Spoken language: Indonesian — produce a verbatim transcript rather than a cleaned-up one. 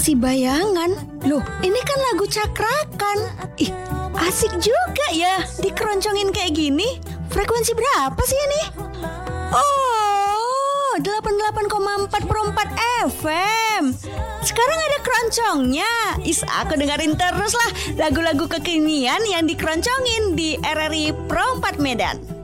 Frekuensi bayangan. Loh, ini kan lagu cakrakan. Ih, asik juga ya dikeroncongin kayak gini. Frekuensi berapa sih ini? Oh, delapan puluh delapan koma empat per empat F M. Sekarang ada keroncongnya. Is, aku dengerin terus lah lagu-lagu kekinian yang dikeroncongin di R R I Pro empat Medan.